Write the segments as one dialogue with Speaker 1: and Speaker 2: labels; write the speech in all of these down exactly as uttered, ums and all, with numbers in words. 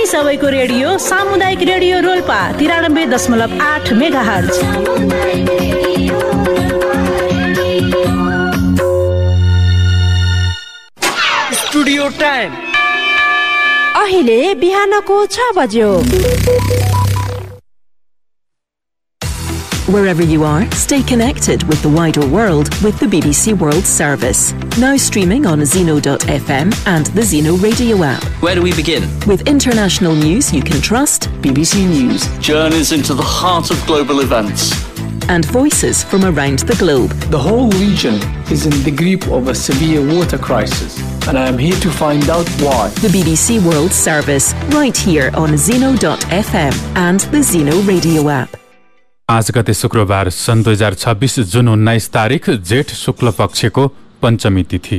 Speaker 1: सबैको रेडियो सामुदायिक रेडियो रोल्पा तिरानब्बे दशमलव आठ मेगाहर्ज।
Speaker 2: स्टुडियो टाइम
Speaker 3: अहिले बिहानको छ बज्यो।
Speaker 4: Wherever you are, stay connected with the wider world with the B B C World Service. Now streaming on zeno dot f m and the Zeno radio app.
Speaker 2: Where do we begin?
Speaker 4: With international news you can trust, B B C News.
Speaker 5: Journeys into the heart of global events.
Speaker 4: And voices from around the globe.
Speaker 6: The whole region is in the grip of a severe water crisis, and I am here to find out why.
Speaker 4: The B B C World Service, right here on zeno dot f m and the Zeno radio app.
Speaker 7: आज गते शुक्रबार सन् दुई हजार छब्बीस जुन उन्नाइस तारिक जेठ शुक्ल पक्षको पञ्चमी तिथि।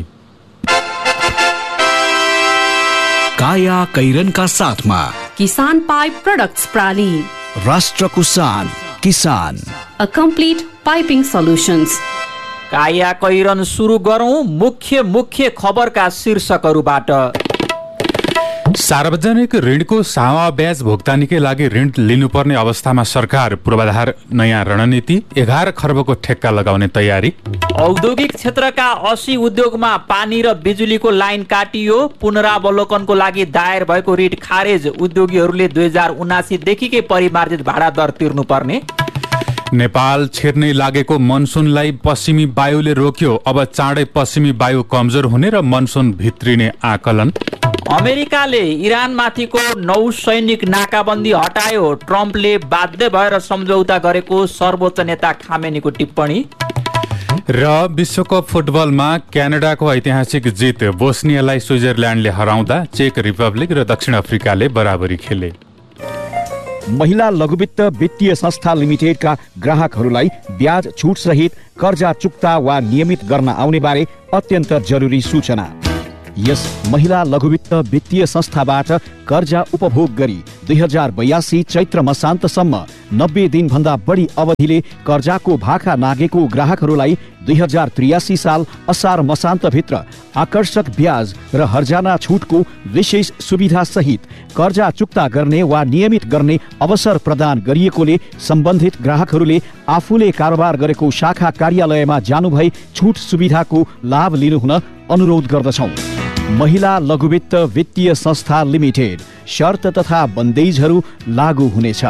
Speaker 8: काया कैरनका साथमा
Speaker 9: किसान पाइप प्रोडक्ट्स प्राली,
Speaker 8: राष्ट्रको शान किसान,
Speaker 9: अ कम्प्लिट पाइपिङ सल्युशन्स।
Speaker 10: काया कैरन सुरु गरौं मुख्य मुख्य खबरका शीर्षकहरूबाट।
Speaker 7: सार्वजनिक ऋणको सावा ब्याज भुक्तानीकै लागि ऋण लिनुपर्ने अवस्थामा सरकार पूर्वाधार नयाँ रणनीति, एघार खर्बको ठेक्का लगाउने तयारी।
Speaker 10: औद्योगिक क्षेत्रका अस्सी उद्योगमा पानी र बिजुलीको लाइन काटियो, पुनरावलोकनको लागि दायर भएको रिट खारेज, उद्योगीहरूले दुई हजार उनासीदेखिकै परिमार्जित भाडा दर तिर्नुपर्ने।
Speaker 7: नेपाल छिर्नै लागेको मनसुनलाई पश्चिमी वायुले रोक्यो, अब चाँडै पश्चिमी वायु कमजोर हुने र मनसुन भित्रिने आकलन।
Speaker 10: अमेरिकाले इरानमाथिको नौ सैनिक नाकाबन्दी हटायो, ट्रम्पले बाध्य भएर सम्झौता गरेको सर्वोच्च नेता खामेनीको टिप्पणी।
Speaker 7: र विश्वकप फुटबलमा क्यानाडाको ऐतिहासिक जित, बोस्नियालाई स्विजरल्यान्डले हराउँदा चेक रिपब्लिक र दक्षिण अफ्रिकाले बराबरी खेले।
Speaker 11: महिला लघुवित्त वित्तीय संस्था लिमिटेडका ग्राहकहरूलाई ब्याज छुट सहित कर्जा चुक्ता वा नियमित गर्न आउने बारे अत्यन्त जरुरी सूचना। यस महिला लघुवित्त वित्तीय संस्थाबाट कर्जा उपभोग गरी दुई हजार बयासी चैत्र मसान्तसम्म नब्बे दिनभन्दा बढी अवधिले कर्जाको भाका नागेको ग्राहकहरूलाई दुई हजार त्रियासी साल असार मसान्तभित्र आकर्षक ब्याज र हर्जाना छुटको विशेष सुविधा सहित कर्जा चुक्ता गर्ने वा नियमित गर्ने अवसर प्रदान गरिएकोले सम्बन्धित ग्राहकहरूले आफूले कारोबार गरेको शाखा कार्यालयमा जानुभई छुट सुविधाको लाभ लिनुहुन अनुरोध गर्दछौं। महिला लघुवित्त वित्तीय संस्था लिमिटेड, शर्त तथा बन्देजहरू लागू हुनेछ।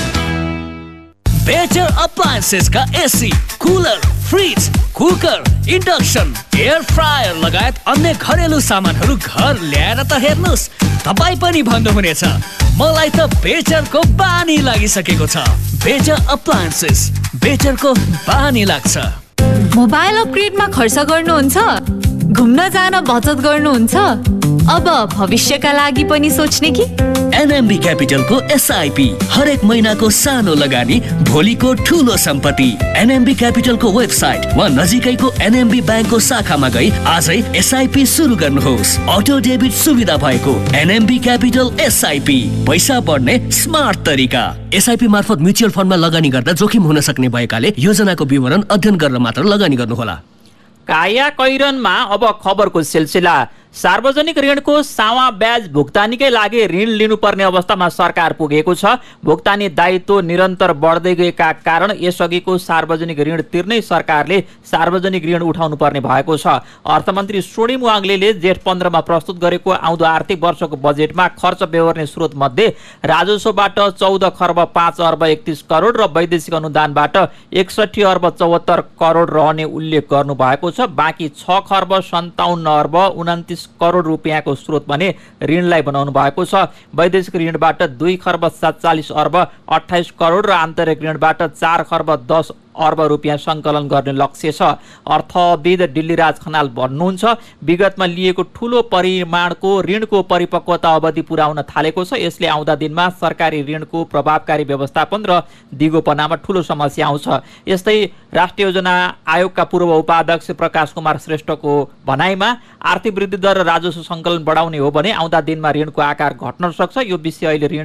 Speaker 8: बेटर अप्लायन्सेस का AC, cooler, fridge, cooker, induction, air fryer लगायत अन्य घरेलु सामानहरू घर ल्याएर त हेर्नुस्, तपाई पनि भन्नुहुनेछ मलाई त बेटरको बानी लागिसकेको छ। बेटर अप्लायन्सेस, बेटरको बानी लाग्छ।
Speaker 12: मोबाइल अपग्रेडमा खर्च गर्नुहुन्छ, घुम्न जान बचत गर्नुहुन्छ, अब भविष्यका लागि पनि सोच्ने कि?
Speaker 8: एनएमबी क्यापिटलको एसआईपी, हरेक महिनाको सानो लगानी, भोलिको ठूलो सम्पत्ति। एनएमबी क्यापिटलको वेबसाइट वा नजिकैको एनएमबी ब्याङ्कको शाखामा गई आजै एसआईपी सुरु गर्नुहोस्। अटो डेबिट सुविधा भएको एनएमबी क्यापिटल एसआईपी, पैसा बढ्ने स्मार्ट तरिका। एसआईपी मार्फत म्युचुअल फन्डमा लगानी गर्दा जोखिम हुन सक्ने भएकाले योजनाको विवरण अध्ययन गरेर मात्र लगानी गर्नुहोला।
Speaker 10: काया कैरनमा अब खबरको सिलसिला। सार्वजनिक ऋणको सावा ब्याज भुक्तानीकै लागि ऋण लिनुपर्ने अवस्थामा सरकार पुगेको छ। भुक्तानी दायित्व निरन्तर बढ्दै गएका कारण यसअघिको सार्वजनिक ऋण तिर्नै सरकारले सार्वजनिक ऋण उठाउनु पर्ने भएको छ। अर्थमन्त्री स्वर्णिम वाग्लेले जेठ पन्ध्रमा प्रस्तुत गरेको आउँदो आर्थिक वर्षको बजेटमा खर्च बेहोर्ने स्रोत मध्ये राजस्वबाट चौध खर्ब पाँच अर्ब एकतिस करोड र वैदेशिक अनुदानबाट एकसठी अर्ब चौहत्तर करोड रहने उल्लेख गर्नु भएको छ। बाँकी छ खर्ब सन्ताउन्न अर्ब उन्तिस करोड रुपियाँको स्रोत भने ऋणलाई बनाउनु भएको छ। वैदेशिक ऋणबाट दुई खर्ब सत्तालिस अर्ब अठाइस करोड र आन्तरिक ऋणबाट चार खर्ब दस अर्ब रुपियाँ सङ्कलन गर्ने लक्ष्य छ। अर्थविद डिल्लीराज खनाल भन्नुहुन्छ, विगतमा लिएको ठूलो परिमाणको ऋणको परिपक्वता अवधि पूरा हुन थालेको छ। यसले आउँदा दिनमा सरकारी ऋणको प्रभावकारी व्यवस्थापन र दिगोपनामा ठूलो समस्या आउँछ। यस्तै राष्ट्रिय योजना आयोगका पूर्व उपाध्यक्ष प्रकाश कुमार श्रेष्ठको भनाइमा आर्थिक वृद्धि दर र राजस्व सङ्कलन बढाउने हो भने आउँदा दिनमा ऋणको आकार घट्न सक्छ। यो विषय अहिले ऋण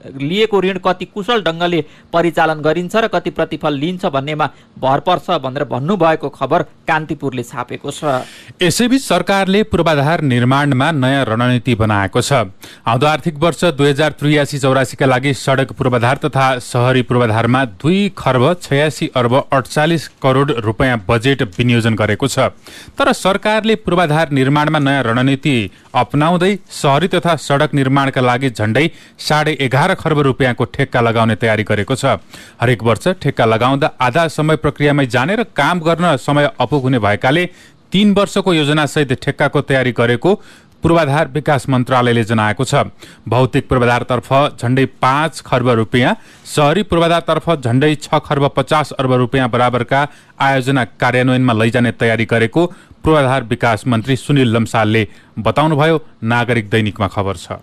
Speaker 10: लिएको ऋण कति कुशल ढङ्गले परिचालन गरिन्छ र कति प्रतिफल लिन्छ भन्नेमा भर पर्छ भनेर भन्नुभएको खबर कान्तिपुरले छापेको छ।
Speaker 7: यसैबीच सरकारले पूर्वाधार निर्माणमा नयाँ रणनीति बनाएको छ। आउँदो आर्थिक वर्ष दुई हजार त्रियासी चौरासीका लागि सडक पूर्वाधार तथा शहरी पूर्वाधारमा दुई खर्ब छयासी अर्ब अडचालिस करोड रुपियाँ बजेट विनियोजन गरेको छ। तर सरकारले पूर्वाधार निर्माणमा नयाँ रणनीति अपनाउँदै शहरी तथा सडक निर्माणका लागि झण्डै साढे एघार खर्ब रुपियाँको ठेक्का लगाउने तयारी गरेको छ। हरेक वर्ष ठेक्का लगाउँदा आधा समय प्रक्रियामै जाने र काम गर्न समय अपुग हुने भएकाले तीन वर्षको योजनासहित ठेक्काको तयारी गरेको पूर्वाधार विकास मन्त्रालयले जनाएको छ। भौतिक पूर्वाधारतर्फ झण्डै पाँच खर्ब रुपियाँ, शहरी पूर्वाधारतर्फ झण्डै छ खर्ब पचास अर्ब रुपियाँ बराबरका आयोजना कार्यान्वयनमा लैजाने तयारी गरेको पूर्वाधार विकास मन्त्री सुनिल लम्सालले बताउनुभयो। नागरिक दैनिकमा खबर छ।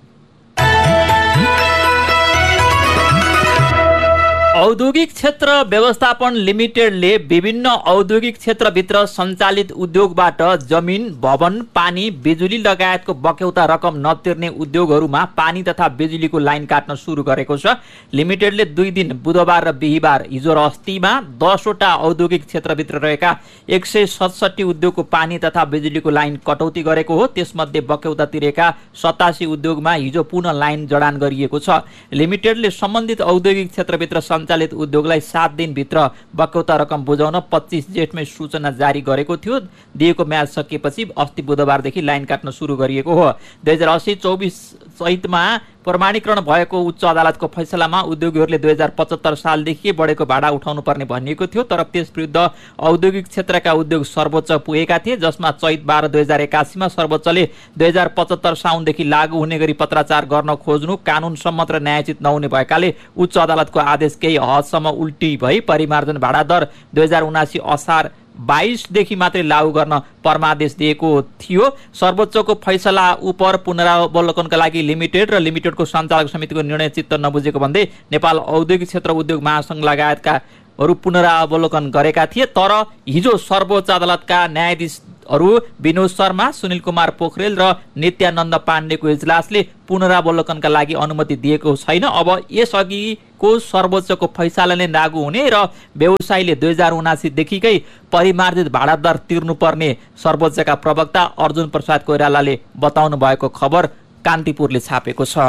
Speaker 10: औद्योगिक क्षेत्र व्यवस्थापन लिमिटेडले विभिन्न औद्योगिक क्षेत्रभित्र सञ्चालित उद्योगबाट जमिन, भवन, पानी, बिजुली लगायतको बक्यौता रकम नतिर्ने उद्योगहरूमा पानी तथा बिजुलीको लाइन काट्न सुरु गरेको छ। लिमिटेडले दुई दिन बुधबार र बिहिबार हिजो र अस्तिमा दसवटा औद्योगिक क्षेत्रभित्र रहेका एक सय सतसठी उद्योगको पानी तथा बिजुलीको लाइन कटौती गरेको हो। त्यसमध्ये बक्यौता तिरेका सतासी उद्योगमा हिजो पुनः लाइन जडान गरिएको छ। लिमिटेडले सम्बन्धित औद्योगिक क्षेत्रभित्र सञ्चालित उद्योगलाई सात दिनभित्र बक्यौता रकम बुझाउन पच्चीस जेठमै सूचना जारी गरेको थियो। दिएको म्याद सकिएपछि अस्ति बुधबारदेखि लाइन काट्न सुरु गरिएको हो। दुई हजार अस्सी चौबिस चैतमा प्रमाणीकरण भएको उच्च अदालतको फैसलामा उद्योगीहरूले दुई हजार पचहत्तर सालदेखि बढेको भाडा उठाउनु पर्ने भनिएको थियो। तर त्यस विरुद्ध औद्योगिक क्षेत्रका उद्योग सर्वोच्च पुगेका थिए, जसमा चैत बाह्र दुई हजार एकासीमा सर्वोच्चले दुई हजार पचहत्तर साउनदेखि लागू हुने गरी पत्राचार गर्न खोज्नु कानून सम्मत र न्यायोचित नहुने भएकाले उच्च अदालतको आदेश केही हदसम्म उल्टी भई परिमार्जन भाडा दर दुई हजार उनासी असार बाइसदेखि मात्रै लागू गर्न परमादेश दिएको थियो। सर्वोच्चको फैसला उप पुनरावलोकनका लागि लिमिटेड र लिमिटेडको सञ्चालक समितिको निर्णय चित्त नबुझेको भन्दै नेपाल औद्योगिक क्षेत्र उद्योग महासंघ लगायतका हरू पुनरावलोकन गरेका थिए। तर हिजो सर्वोच्च अदालतका न्यायाधीशहरू विनोद शर्मा, सुनिल कुमार पोखरेल र नित्यानन्द पाण्डेको इजलासले पुनरावलोकनका लागि अनुमति दिएको छैन। अब यसअघिको सर्वोच्चको फैसला नै लागू हुने र व्यवसायीले दुई हजार उनासीदेखिकै परिमार्जित भाडा दर तिर्नुपर्ने सर्वोच्चका प्रवक्ता अर्जुन प्रसाद कोइरालाले बताउनु भएको खबर कान्तिपुरले छापेको छ।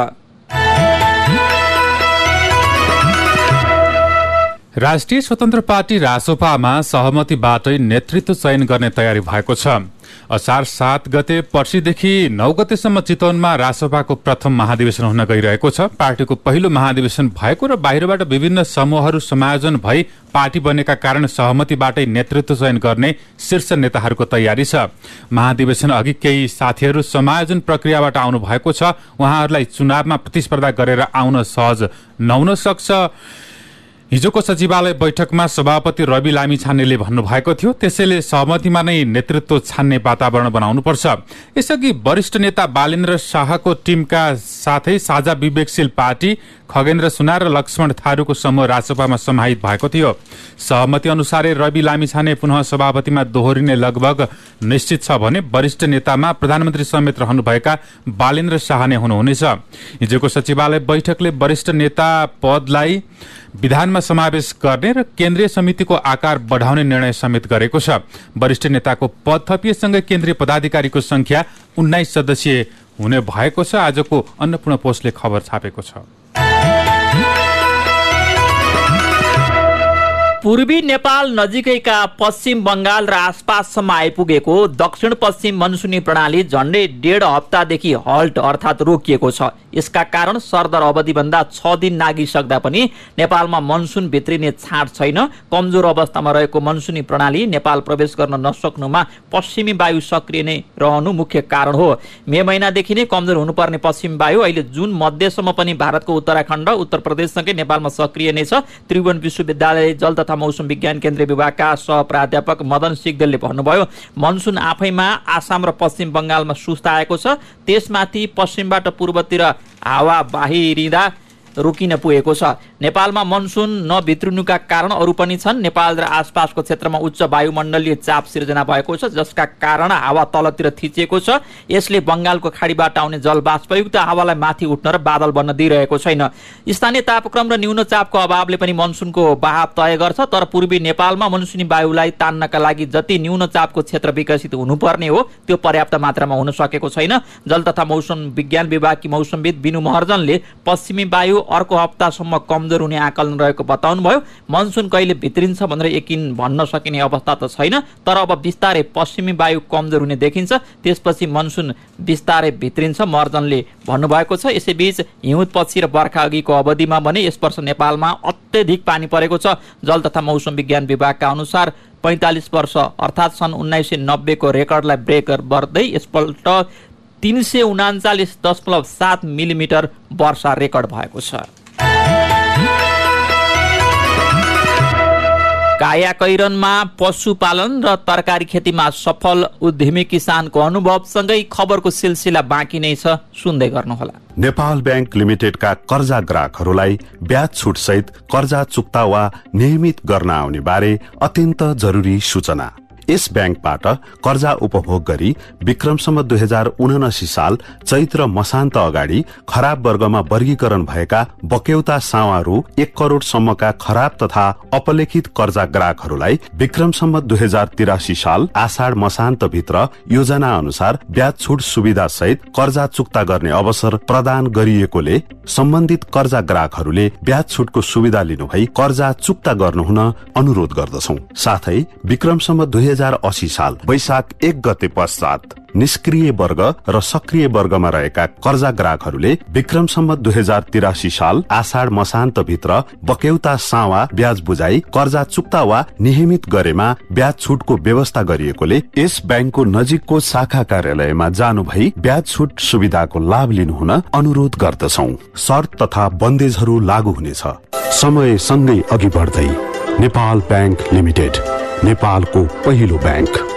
Speaker 7: राष्ट्रिय स्वतन्त्र पार्टी रासोपामा सहमतिबाटै नेतृत्व चयन गर्ने तयारी भएको छ। असार सात गते पर्सिदेखि नौ गतेसम्म चितवनमा रासोपाको प्रथम महाधिवेशन हुन गइरहेको छ। पार्टीको पहिलो महाधिवेशन भएको र बाहिरबाट विभिन्न समूहहरू समायोजन भई पार्टी बनेका कारण सहमतिबाटै नेतृत्व चयन गर्ने शीर्ष नेताहरूको तयारी छ। महाधिवेशन अघि केही साथीहरू समायोजन प्रक्रियाबाट आउनु भएको छ। उहाँहरूलाई चुनावमा प्रतिस्पर्धा गरेर आउन सहज नहुन सक्छ। हिजोको सचिवालय बैठकमा सभापति रवि लामिछानेले भन्नुभएको थियो। त्यसैले सहमतिमा नै नेतृत्व छान्ने वातावरण बनाउनुपर्छ। यसअघि वरिष्ठ नेता बालेन्द्र शाहको टिमका साथै साझा विवेकशील पार्टी खगेन्द्र सुनार र लक्ष्मण थारूको समूह रासोपामा समाहित भएको थियो। सहमति अनुसारै रवि लामिछाने पुनः सभापतिमा दोहोरिने लगभग निश्चित छ भने वरिष्ठ नेतामा प्रधानमन्त्री समेत रहनुभएका बालेन्द्र शाह नै हुनुहुनेछ। हिजोको सचिवालय बैठकले वरिष्ठ नेता पदलाई विधानमा समावेश गर्ने र केन्द्रीय समितिको आकार बढाउने निर्णय समेत गरेको छ। वरिष्ठ नेताको पद थपिएसँगै केन्द्रीय पदाधिकारीको संख्या उन्नाइस सदस्यीय हुने भएको छ। आजको अन्नपूर्ण पोस्टले खबर छापेको छ।
Speaker 10: पूर्वी नेपाल नजिकैका पश्चिम बंगाल र आसपाससम्म आइपुगेको दक्षिण पश्चिम मनसुनी प्रणाली झण्डै डेढ हप्तादेखि हल्ट अर्थात् रोकिएको छ। यसका कारण सरदर अवधिभन्दा छ दिन नागिसक्दा पनि नेपालमा मनसुन भित्रिने छाँट छैन। कमजोर अवस्थामा रहेको मनसुनी प्रणाली नेपाल प्रवेश गर्न नसक्नुमा पश्चिमी वायु सक्रिय नै रहनु मुख्य कारण हो। मे महिनादेखि नै कमजोर हुनुपर्ने पश्चिम वायु अहिले जुन मध्यसम्म पनि भारतको उत्तराखण्ड, उत्तर प्रदेशसँगै नेपालमा सक्रिय नै छ। त्रिभुवन विश्वविद्यालय जल तथा मौसम विज्ञान केन्द्रीय विभागका सहप्राध्यापक मदन सिगदेलले भन्नुभयो, मनसुन आफैमा आसाम र पश्चिम बंगालमा सुस्ताएको छ। त्यसमाथि पश्चिमबाट पूर्वतिर हावा बाहिरिँदा रोकिन पुगेको छ। नेपालमा मनसुन नभित्रिनुका कारण अरू पनि छन्। नेपाल र आसपासको क्षेत्रमा उच्च वायुमण्डलीय चाप सिर्जना भएको छ, जसका कारण हावा तलतिर थिचिएको छ। यसले बंगालको खाडीबाट आउने जलवाष्पयुक्त हावालाई माथि उठ्न र बादल बन्न दिइरहेको छैन। स्थानीय तापक्रम र न्यून चापको अभावले पनि मनसुनको बहाव तय गर्छ। तर पूर्वी नेपालमा मनसुनी वायुलाई तान्नका लागि जति न्यून चापको क्षेत्र विकसित हुनुपर्ने हो त्यो पर्याप्त मात्रामा हुन सकेको छैन। जल तथा मौसम विज्ञान विभागकी मौसमविद बिनु महर्जनले पश्चिमी वायु अर्को हप्तासम्म कमजोर हुने आकलन रहेको बताउनुभयो। मनसुन कहिले भित्रिन्छ भनेर यकिन भन्न सकिने अवस्था त छैन, तर अब बिस्तारै पश्चिमी वायु कमजोर हुने देखिन्छ, त्यसपछि मनसुन बिस्तारै भित्रिन्छ महर्जनले भन्नुभएको छ। यसैबीच हिउँदपछि र बर्खा अघिको अवधिमा भने यस वर्ष नेपालमा अत्यधिक पानी परेको छ। जल तथा मौसम विज्ञान विभागका अनुसार पैंतालिस वर्ष अर्थात् सन् उन्नाइस सय नब्बेको रेकर्डलाई ब्रेक गर्दै यसपल्ट तीन सय उनाचालिस दशमलव सात मिलिमिटर वर्षा रेकर्ड भएको छ। कायाकैरनमा पशुपालन र तरकारी खेतीमा सफल उद्यमी किसानको अनुभवसँगै खबरको सिलसिला बाँकी नै छ, सुन्दै गर्नुहोला।
Speaker 13: नेपाल बैंक लिमिटेडका कर्जा ग्राहकहरूलाई ब्याज छुट सहित कर्जा चुक्ता वा नियमित गर्न आउने बारे अत्यन्त जरुरी सूचना। यस बैंकबाट कर्जा उपभोग गरी विक्रमसम्म दुई हजार उनासी साल चैत्र मसान्त अगाडि खराब वर्गमा वर्गीकरण भएका बक्यौता सावा रु एक करोड़ सम्मका खराब तथा अपलेखित कर्जा ग्राहकहरूलाई विक्रमसम्म दुई हजार तिरासी साल आषाढ़ मसान्त भित्र योजना अनुसार ब्याज छुट सुविधा सहित कर्जा चुक्ता गर्ने अवसर प्रदान गरिएकोले सम्बन्धित कर्जा ग्राहकहरूले ब्याज छुटको सुविधा लिनुभई कर्जा चुक्ता गर्नुहुन अनुरोध गर्दछौं। साथै विक्रमसम्म दुई हजार अस्सी साल वैशाख एक गते पश्चात निष्क्रिय वर्ग र सक्रिय वर्गमा रहेका कर्जा ग्राहकहरूले विक्रमसम्म दुई हजार तिरासी साल आषाढ़ मसान्त भित्र बक्यौता सावा ब्याज बुझाई कर्जा चुक्ता वा नियमित गरेमा ब्याज छुटको व्यवस्था गरिएकोले यस बैंकको नजिकको शाखा कार्यालयमा जानु भई ब्याज छुट सुविधाको लाभ लिनुहुन अनुरोध गर्दछौं। शर्त तथा बन्देजहरू लागू हुनेछ। समय सँगै अघि बढ्दै नेपाल बैंक लिमिटेड, नेपालको पहिलो बैंक।